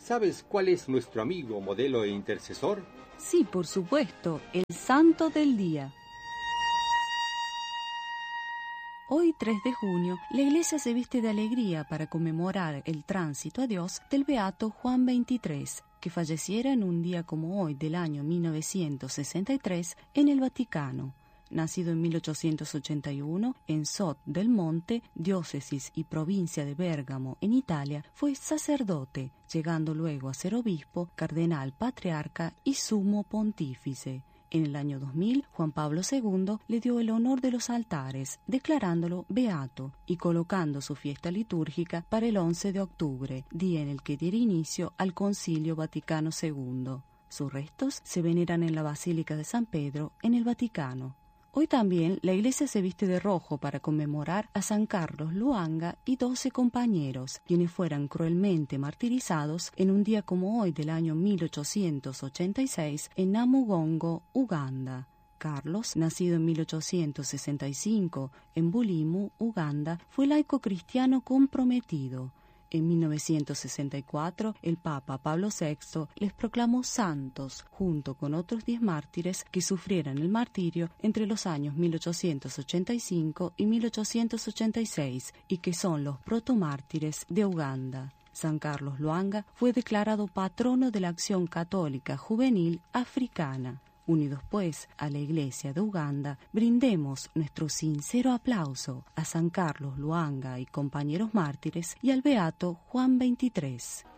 ¿Sabes cuál es nuestro amigo, modelo e intercesor? Sí, por supuesto, el Santo del Día. Hoy, 3 de junio, la Iglesia se viste de alegría para conmemorar el tránsito a Dios del beato Juan XXIII, que falleciera en un día como hoy del año 1963 en el Vaticano. Nacido en 1881 en Sot del Monte, diócesis y provincia de Bérgamo, en Italia, fue sacerdote, llegando luego a ser obispo, cardenal, patriarca y sumo pontífice. En el año 2000, Juan Pablo II le dio el honor de los altares, declarándolo beato y colocando su fiesta litúrgica para el 11 de octubre, día en el que diera inicio al Concilio Vaticano II. Sus restos se veneran en la Basílica de San Pedro, en el Vaticano. Hoy también la Iglesia se viste de rojo para conmemorar a San Carlos Luanga y 12 compañeros, quienes fueran cruelmente martirizados en un día como hoy del año 1886 en Namugongo, Uganda. Carlos, nacido en 1865 en Bulimu, Uganda, fue laico cristiano comprometido. En 1964, el Papa Pablo VI les proclamó santos, junto con otros 10 mártires que sufrieran el martirio entre los años 1885 y 1886, y que son los protomártires de Uganda. San Carlos Luanga fue declarado patrono de la Acción Católica Juvenil Africana. Unidos pues a la Iglesia de Uganda, brindemos nuestro sincero aplauso a San Carlos Luanga y compañeros mártires y al beato Juan XXIII.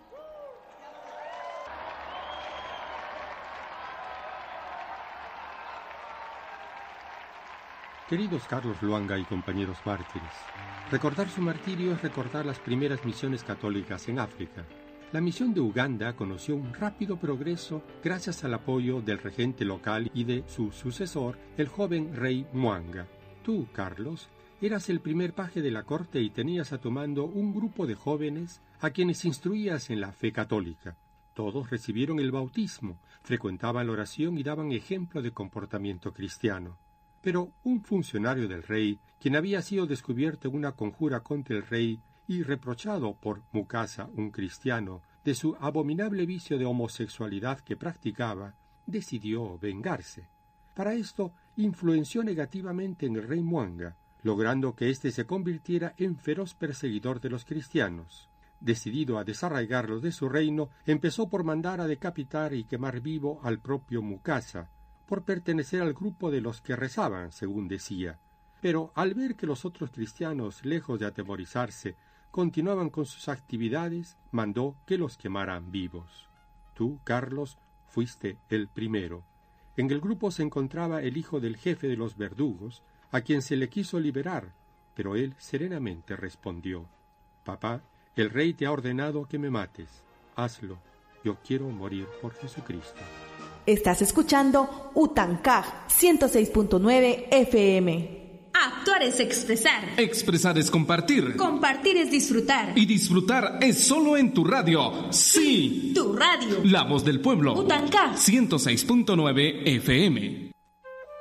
Queridos Carlos Luanga y compañeros mártires, recordar su martirio es recordar las primeras misiones católicas en África. La misión de Uganda conoció un rápido progreso gracias al apoyo del regente local y de su sucesor, el joven rey Mwanga. Tú, Carlos, eras el primer paje de la corte y tenías a tu mando un grupo de jóvenes a quienes instruías en la fe católica. Todos recibieron el bautismo, frecuentaban la oración y daban ejemplo de comportamiento cristiano. Pero un funcionario del rey, quien había sido descubierto en una conjura contra el rey, y reprochado por Mukasa, un cristiano, de su abominable vicio de homosexualidad que practicaba, decidió vengarse. Para esto, influenció negativamente en el rey Mwanga, logrando que éste se convirtiera en feroz perseguidor de los cristianos. Decidido a desarraigarlos de su reino, empezó por mandar a decapitar y quemar vivo al propio Mukasa, por pertenecer al grupo de los que rezaban, según decía. Pero al ver que los otros cristianos, lejos de atemorizarse, continuaban con sus actividades, mandó que los quemaran vivos. Tú, Carlos, fuiste el primero. En el grupo se encontraba el hijo del jefe de los verdugos, a quien se le quiso liberar, pero él serenamente respondió: «Papá, el rey te ha ordenado que me mates. Hazlo. Yo quiero morir por Jesucristo». Estás escuchando Utancaj 106.9 FM. Actuar es expresar. Expresar es compartir. Compartir es disfrutar. Y disfrutar es solo en tu radio. Sí. Tu radio. La voz del pueblo. Utancaj 106.9 FM.